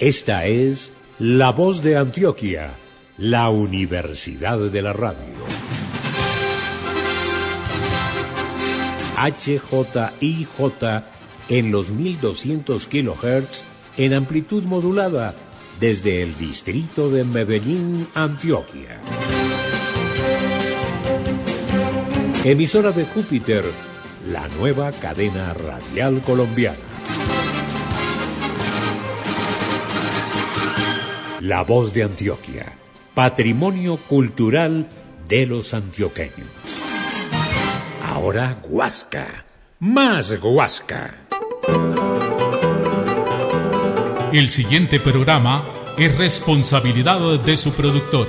Esta es La Voz de Antioquia, la Universidad de la Radio. HJIJ en los 1200 kHz en amplitud modulada desde el distrito de Medellín, Antioquia. Emisora de Júpiter, la nueva cadena radial colombiana. La Voz de Antioquia, patrimonio cultural de los antioqueños. Ahora Guasca, más Guasca. El siguiente programa es responsabilidad de su productor.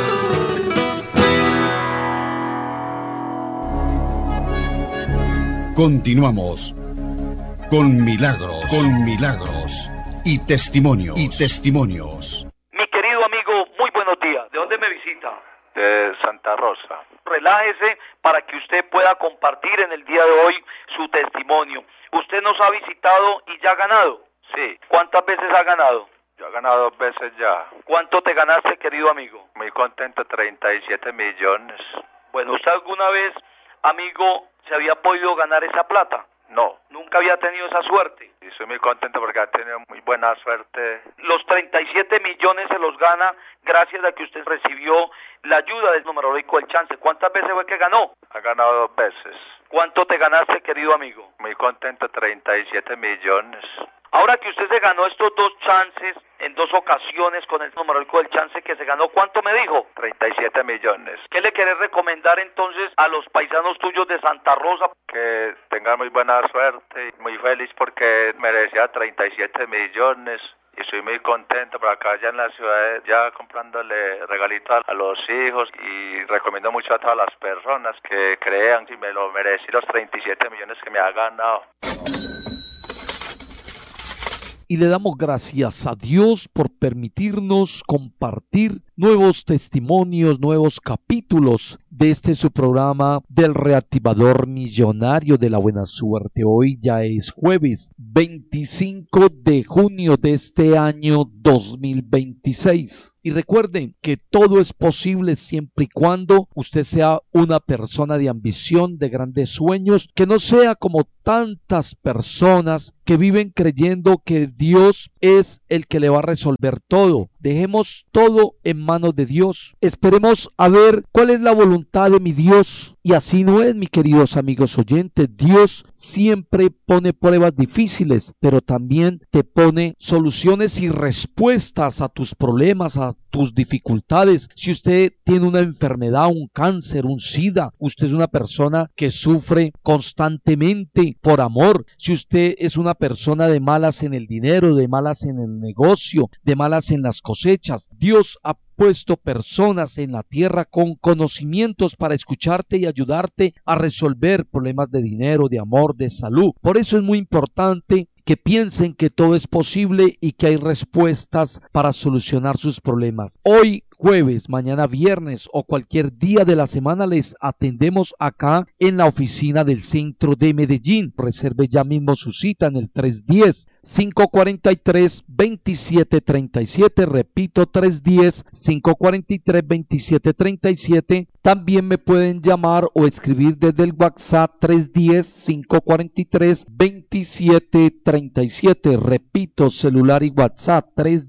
Continuamos con milagros y testimonios. Mi querido amigo, muy buenos días. ¿De dónde me visita? De Santa Rosa. Relájese para que usted pueda compartir en el día de hoy su testimonio. ¿Usted nos ha visitado y ya ha ganado? Sí. ¿Cuántas veces ha ganado? Yo he ganado 2 veces ya. ¿Cuánto te ganaste, querido amigo? Muy contento, 37 millones. Bueno, ¿usted alguna vez, amigo, se había podido ganar esa plata? No. ¿Nunca había tenido esa suerte? Y soy muy contento porque ha tenido muy buena suerte. Los 37 millones se los gana gracias a que usted recibió la ayuda del numerológico del chance. ¿Cuántas veces fue que ganó? Ha ganado 2 veces. ¿Cuánto te ganaste, querido amigo? Muy contento, 37 millones. Ahora que usted se ganó estos 2 chances en 2 ocasiones con el numerológico del chance que se ganó, ¿cuánto me dijo? 37 millones. ¿Qué le querés recomendar entonces a los paisanos tuyos de Santa Rosa? Que tengan muy buena suerte y muy feliz porque merecía 37 millones. Y estoy muy contento por acá ya en la ciudad, ya comprándole regalitos a los hijos, y recomiendo mucho a todas las personas que crean si me lo merecí los 37 millones que me ha ganado. Y le damos gracias a Dios por permitirnos compartir nuevos testimonios, nuevos capítulos de este su programa del reactivador millonario de la buena suerte. Hoy ya es jueves 25 de junio de este año 2026. Y recuerden que todo es posible siempre y cuando usted sea una persona de ambición, de grandes sueños, que no sea como tantas personas que viven creyendo que Dios es el que le va a resolver todo. Dejemos todo en manos de Dios. Esperemos a ver cuál es la voluntad de mi Dios. Y así no es, mis queridos amigos oyentes. Dios siempre pone pruebas difíciles, pero también te pone soluciones y respuestas a tus problemas, a tus dificultades. Si usted tiene una enfermedad, un cáncer, un SIDA, usted es una persona que sufre constantemente por amor. Si usted es una persona de malas en el dinero, de malas en el negocio, de malas en las cosechas, Dios ha puesto personas en la tierra con conocimientos para escucharte y ayudarte a resolver problemas de dinero, de amor, de salud. Por eso es muy importante que piensen que todo es posible y que hay respuestas para solucionar sus problemas. Hoy jueves, mañana viernes o cualquier día de la semana les atendemos acá en la oficina del centro de Medellín. Reserve ya mismo su cita en el 310-543-2737. Repito, 310-543-2737. También me pueden llamar o escribir desde el WhatsApp 310-543-2737. Repito, celular y WhatsApp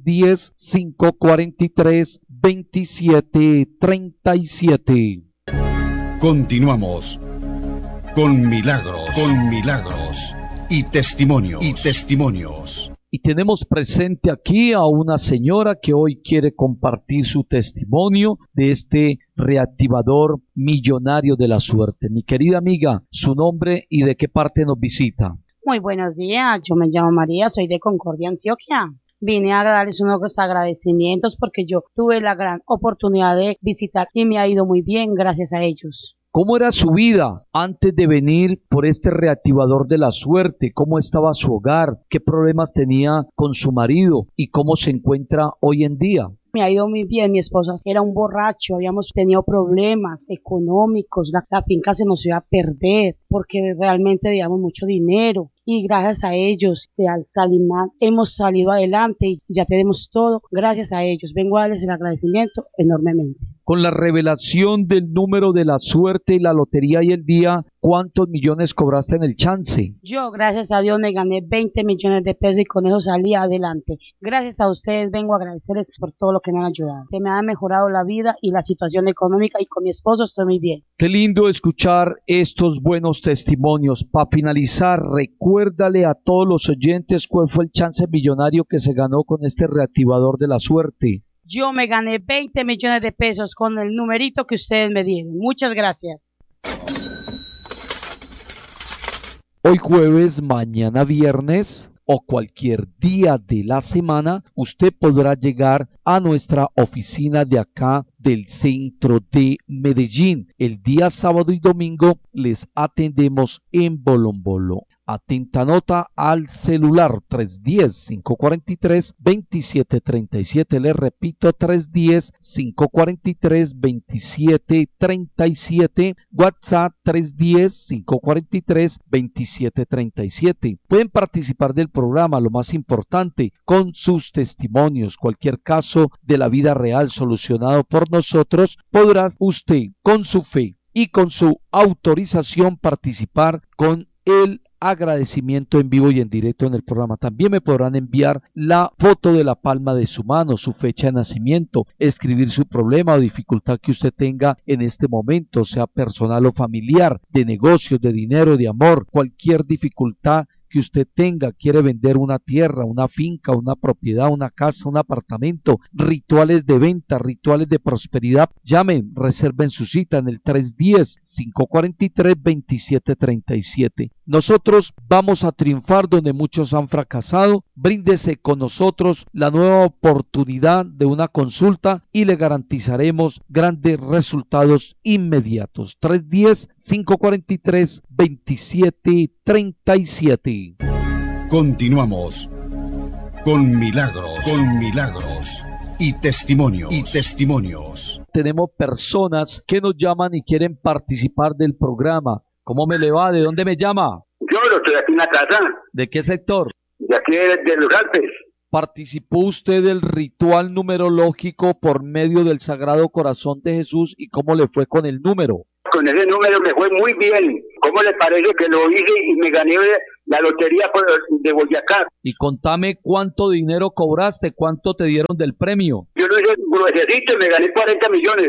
310-543-2737. Continuamos con milagros y testimonios. Y tenemos presente aquí a una señora que hoy quiere compartir su testimonio de este reactivador millonario de la suerte. Mi querida amiga, su nombre y de qué parte nos visita. Muy buenos días, yo me llamo María, soy de Concordia, Antioquia. Vine a darles unos agradecimientos porque yo tuve la gran oportunidad de visitar y me ha ido muy bien gracias a ellos. ¿Cómo era su vida antes de venir por este reactivador de la suerte? ¿Cómo estaba su hogar? ¿Qué problemas tenía con su marido? ¿Y cómo se encuentra hoy en día? Me ha ido muy bien, mi esposo era un borracho, habíamos tenido problemas económicos, la finca se nos iba a perder porque realmente debíamos mucho dinero y gracias a ellos, al Calimán, hemos salido adelante y ya tenemos todo. Gracias a ellos. Vengo a darles el agradecimiento enormemente. Con la revelación del número de la suerte y la lotería y el día, ¿cuántos millones cobraste en el chance? Yo, gracias a Dios, me gané 20 millones de pesos y con eso salí adelante. Gracias a ustedes vengo a agradecerles por todo lo que me han ayudado. Que me ha mejorado la vida y la situación económica y con mi esposo estoy muy bien. Qué lindo escuchar estos buenos testimonios. Para finalizar, recuérdale a todos los oyentes cuál fue el chance millonario que se ganó con este reactivador de la suerte. Yo me gané 20 millones de pesos con el numerito que ustedes me dieron. Muchas gracias. Hoy jueves, mañana viernes o cualquier día de la semana, usted podrá llegar a nuestra oficina de acá del centro de Medellín. El día sábado y domingo les atendemos en Bolombolo. Atenta nota al celular 310-543-2737. Le repito, 310-543-2737. WhatsApp 310-543-2737. Pueden participar del programa, lo más importante, con sus testimonios. Cualquier caso de la vida real solucionado por nosotros, podrá usted, con su fe y con su autorización, participar con el agradecimiento en vivo y en directo en el programa. También me podrán enviar la foto de la palma de su mano, su fecha de nacimiento, escribir su problema o dificultad que usted tenga en este momento, sea personal o familiar, de negocios, de dinero, de amor, cualquier dificultad que usted tenga, quiere vender una tierra, una finca, una propiedad, una casa, un apartamento, rituales de venta, rituales de prosperidad, llamen, reserven su cita en el 310-543-2737. Nosotros vamos a triunfar donde muchos han fracasado. Bríndese con nosotros la nueva oportunidad de una consulta y le garantizaremos grandes resultados inmediatos. 310-543-2737. Continuamos con Milagros y testimonios. Tenemos personas que nos llaman y quieren participar del programa. ¿Cómo me le va? ¿De dónde me llama? Yo lo estoy aquí en la casa. ¿De qué sector? De aquí de los Alpes. ¿Participó usted del ritual numerológico por medio del Sagrado Corazón de Jesús y cómo le fue con el número? Con ese número me fue muy bien. ¿Cómo le parece que lo hice y me gané la lotería de Boyacá? Y contame cuánto dinero cobraste, cuánto te dieron del premio. Yo lo hice gruesecito y me gané 40 millones.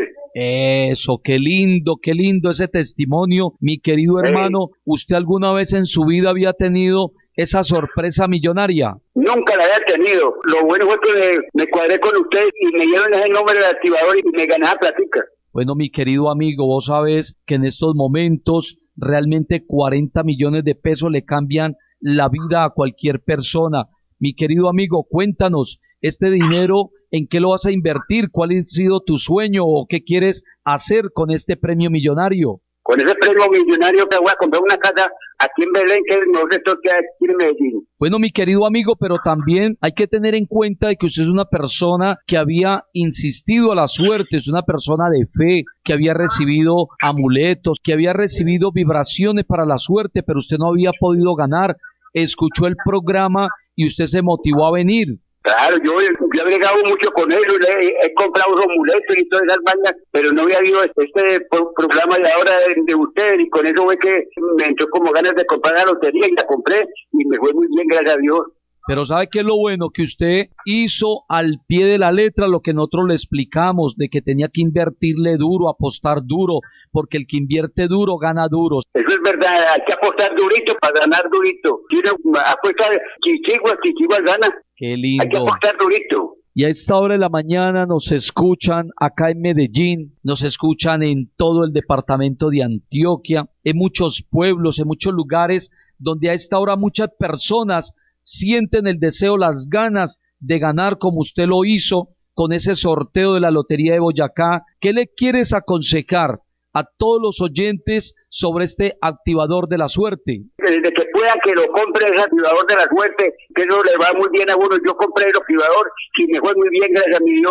Eso, qué lindo ese testimonio, mi querido hermano. ¿Usted alguna vez en su vida había tenido esa sorpresa millonaria? Nunca la había tenido. Lo bueno fue que me cuadré con ustedes y me dieron ese número de activador y me gané la platica. Bueno, mi querido amigo, vos sabés que en estos momentos realmente 40 millones de pesos le cambian la vida a cualquier persona. Mi querido amigo, cuéntanos, este dinero, ¿en qué lo vas a invertir? ¿Cuál ha sido tu sueño o qué quieres hacer con este premio millonario? Con ese premio millonario que voy a comprar una casa aquí en Belén, que no sé qué aquí en Medellín. Bueno, mi querido amigo, pero también hay que tener en cuenta de que usted es una persona que había insistido a la suerte, es una persona de fe, que había recibido amuletos, que había recibido vibraciones para la suerte, pero usted no había podido ganar. Escuchó el programa y usted se motivó a venir. Claro, yo he bregado mucho con él, he comprado unos amuletos y todas esas vainas, pero no había habido este programa de ahora de ustedes, y con eso fue que me entró como ganas de comprar la lotería y la compré, y me fue muy bien, gracias a Dios. Pero ¿sabe qué es lo bueno? Que usted hizo al pie de la letra lo que nosotros le explicamos, de que tenía que invertirle duro, apostar duro, porque el que invierte duro gana duro. Eso es verdad, hay que apostar durito para ganar durito. Si uno apuesta chichiguas gana. Qué lindo. Hay que apostar durito. Y a esta hora de la mañana nos escuchan acá en Medellín, nos escuchan en todo el departamento de Antioquia, en muchos pueblos, en muchos lugares, donde a esta hora muchas personas sienten el deseo, las ganas de ganar como usted lo hizo con ese sorteo de la Lotería de Boyacá. ¿Qué le quieres aconsejar a todos los oyentes sobre este activador de la suerte? Desde que puedan que lo compre ese activador de la suerte, que eso le va muy bien a uno. Yo compré el activador y me fue muy bien, gracias a mi Dios.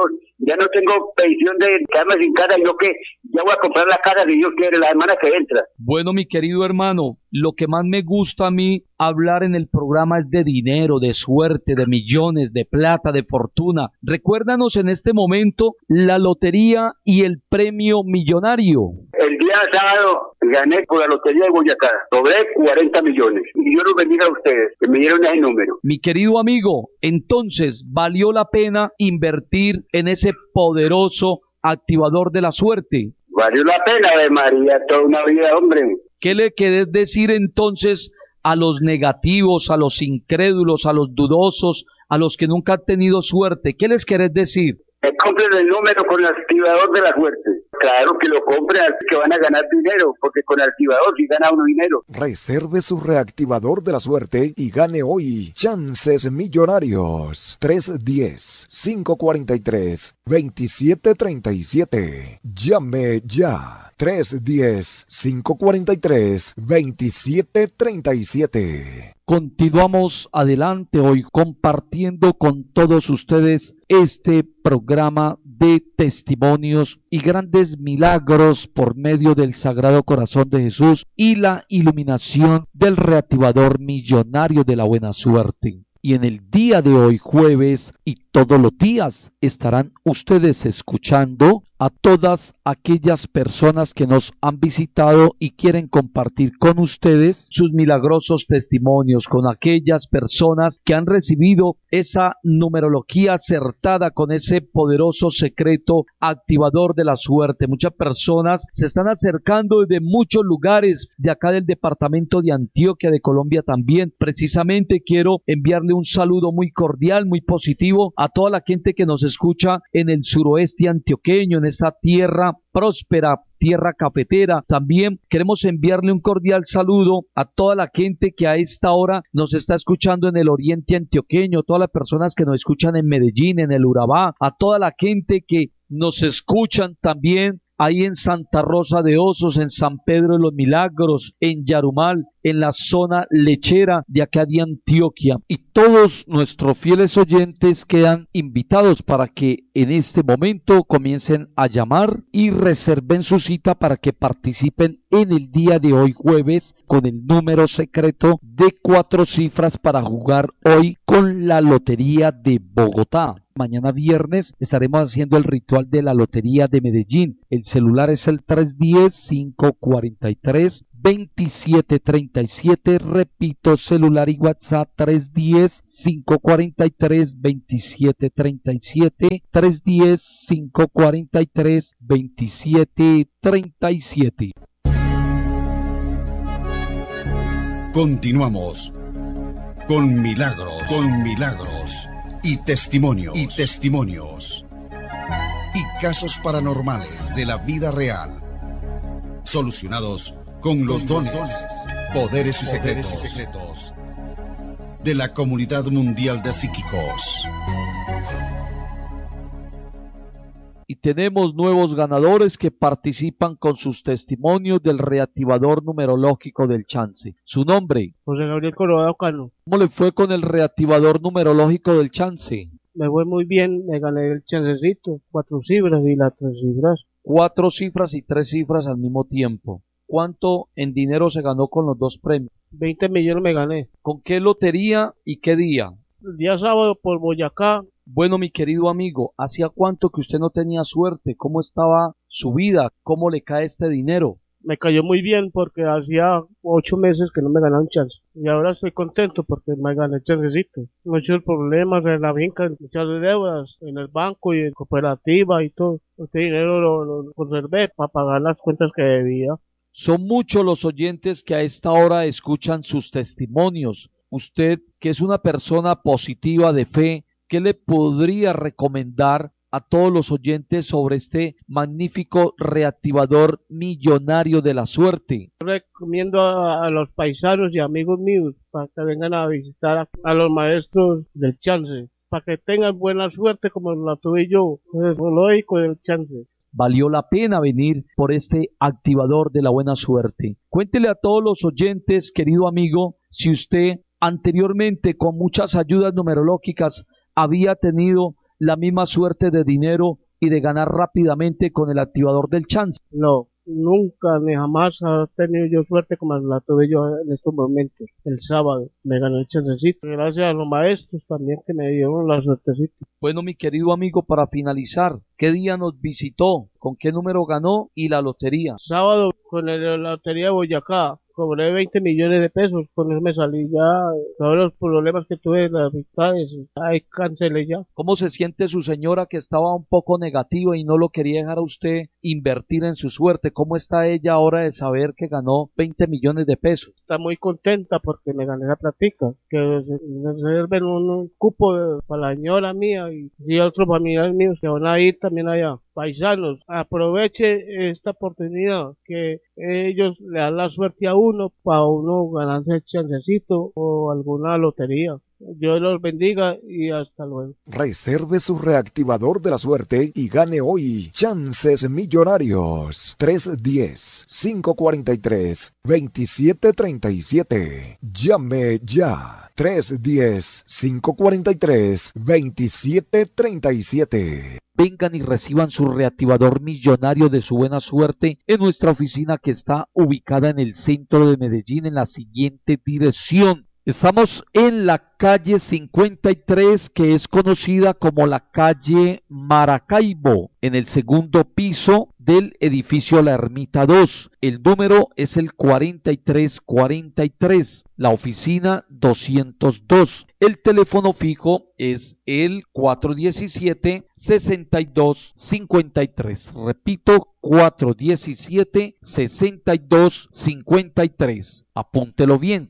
Ya no tengo petición de quedarme sin casa, sino que ya voy a comprar la casa si Dios quiere la semana que entra. Bueno, mi querido hermano, lo que más me gusta a mí hablar en el programa es de dinero, de suerte, de millones, de plata, de fortuna. Recuérdanos en este momento la lotería y el premio millonario. El día sábado gané por la lotería de Boyacá, sobre 40 millones. Y Dios los bendiga a ustedes, que me dieron ese número. Mi querido amigo, entonces, ¿valió la pena invertir en ese poderoso activador de la suerte? Valió la pena, Ave María, toda una vida, hombre. ¿Qué le querés decir entonces a los negativos, a los incrédulos, a los dudosos, a los que nunca han tenido suerte? ¿Qué les querés decir? Que compren el número con el activador de la suerte. Claro que lo compren, que van a ganar dinero, porque con el activador sí gana uno dinero. Reserve su reactivador de la suerte y gane hoy chances millonarios. 310-543-2737. Llame ya. 310-543-2737. Continuamos adelante hoy compartiendo con todos ustedes este programa de testimonios y grandes milagros por medio del Sagrado Corazón de Jesús y la iluminación del reactivador millonario de la buena suerte. Y en el día de hoy, jueves, y todos los días, estarán ustedes escuchando a todas aquellas personas que nos han visitado y quieren compartir con ustedes sus milagrosos testimonios, con aquellas personas que han recibido esa numerología acertada con ese poderoso secreto activador de la suerte. Muchas personas se están acercando desde muchos lugares de acá del departamento de Antioquia, de Colombia también. Precisamente quiero enviarle un saludo muy cordial, muy positivo a toda la gente que nos escucha en el suroeste antioqueño, en esta tierra próspera, tierra cafetera. También queremos enviarle un cordial saludo a toda la gente que a esta hora nos está escuchando en el oriente antioqueño, todas las personas que nos escuchan en Medellín, en el Urabá, a toda la gente que nos escuchan también ahí en Santa Rosa de Osos, en San Pedro de los Milagros, en Yarumal, en la zona lechera de acá de Antioquia. Y todos nuestros fieles oyentes quedan invitados para que en este momento comiencen a llamar y reserven su cita para que participen en el día de hoy jueves con el número secreto de 4 cifras para jugar hoy con la Lotería de Bogotá. Mañana viernes estaremos haciendo el ritual de la Lotería de Medellín. El celular es el 310-543-2737. Repito, celular y WhatsApp 310-543-2737. 310-543-2737. Continuamos con milagros y testimonios y casos paranormales de la vida real, solucionados con los dones, poderes y secretos de la Comunidad Mundial de Psíquicos. Y tenemos nuevos ganadores que participan con sus testimonios del reactivador numerológico del chance. Su nombre: José Gabriel Corona Cano. ¿Cómo le fue con el reactivador numerológico del chance? Me fue muy bien, me gané el chancecito, 4 cifras y las 3 cifras. 4 cifras y 3 cifras al mismo tiempo. ¿Cuánto en dinero se ganó con los 2 premios? 20 millones me gané. ¿Con qué lotería y qué día? El día sábado por Boyacá. Bueno, mi querido amigo, ¿hacía cuánto que usted no tenía suerte? ¿Cómo estaba su vida? ¿Cómo le cae este dinero? Me cayó muy bien porque hacía 8 meses que no me ganaba un chance. Y ahora estoy contento porque me gané el chancecito. Muchos problemas en la finca, muchas deudas en el banco y en cooperativa y todo. Este dinero lo conservé para pagar las cuentas que debía. Son muchos los oyentes que a esta hora escuchan sus testimonios. Usted, que es una persona positiva de fe, ¿qué le podría recomendar a todos los oyentes sobre este magnífico reactivador millonario de la suerte? Recomiendo a los paisanos y amigos míos para que vengan a visitar a los maestros del chance, para que tengan buena suerte como la tuve yo, con el chance. Valió la pena venir por este activador de la buena suerte. Cuéntele a todos los oyentes, querido amigo, si usted anteriormente con muchas ayudas numerológicas había tenido la misma suerte de dinero y de ganar rápidamente con el activador del chance? No, nunca ni jamás ha tenido yo suerte como la tuve yo en estos momentos. El sábado me gané el chancecito, gracias a los maestros también que me dieron la suertecita. Bueno, mi querido amigo, para finalizar, ¿qué día nos visitó? ¿Con qué número ganó? Y la lotería. Sábado con la lotería de Boyacá. Cobré 20 millones de pesos, con eso me salí ya, todos los problemas que tuve, las amistades, ahí cancelé ya. ¿Cómo se siente su señora que estaba un poco negativa y no lo quería dejar a usted invertir en su suerte? ¿Cómo está ella ahora de saber que ganó 20 millones de pesos? Está muy contenta porque me gané la platica, que me sirven un cupo para la señora mía y otros familiares míos que van a ir también allá. Paisanos, aproveche esta oportunidad que ellos le dan la suerte a uno para uno ganarse el chancecito o alguna lotería. Dios los bendiga y hasta luego. Reserve su reactivador de la suerte y gane hoy chances millonarios. 310-543-2737. Llame ya. 310-543-2737. Vengan y reciban su reactivador millonario de su buena suerte en nuestra oficina que está ubicada en el centro de Medellín en la siguiente dirección. Estamos en la calle 53, que es conocida como la calle Maracaibo, en el segundo piso del edificio La Ermita 2. El número es el 4343, la oficina 202. El teléfono fijo es el 417-6253. Repito, 417-6253. Apúntelo bien,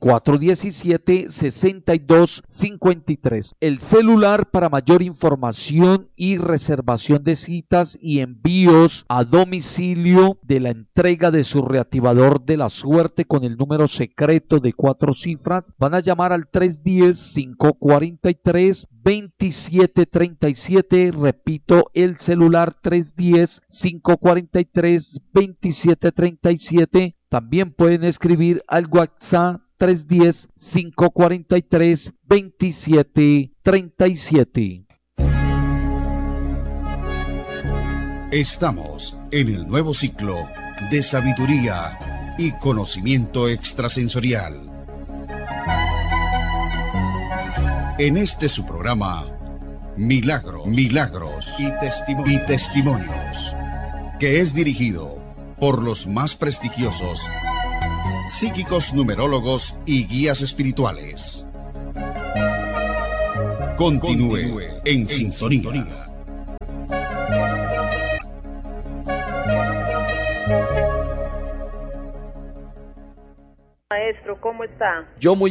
417-6253. El celular para mayor información y reservación de citas y envíos a domicilio de la entrega de su reactivador de la suerte con el número secreto de 4 cifras. Van a llamar al 310-543-2737. Repito, el celular 310-543-2737. También pueden escribir al WhatsApp 310-543-2737. Estamos en el nuevo ciclo de sabiduría y conocimiento extrasensorial. En este su programa, Milagros y Testimonios, que es dirigido por los más prestigiosos psíquicos, numerólogos y guías espirituales. Continúe en sintonía. Maestro, ¿cómo está? Yo muy